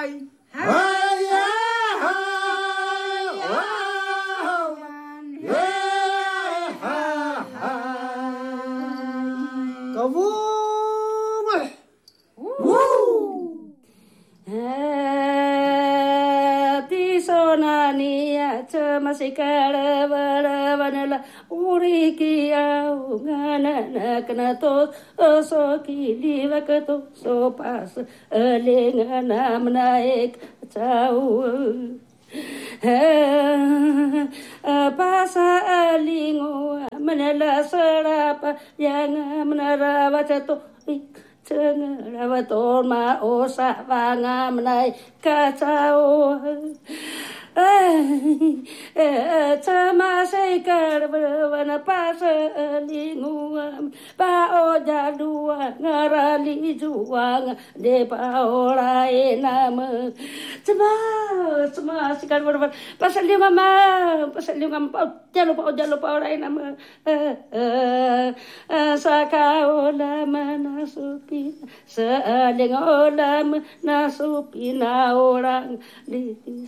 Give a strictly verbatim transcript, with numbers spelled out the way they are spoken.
masih kala wala wanala uri ki au ngana na kana to so ki liva ka to so pas ale ngana mnaik chau pasa alingo manala sarapa yang menara wacato Tengah ma osa vanga menai kacau Tama sekar berwana pasa linguam pa o jadua ngarali juang de pa ora enama Tama tama sekar berwana pasa lingama pasa lingam pa jalo pa jalo pa ora enama Saka mana supi sa lingolam na supi na orang di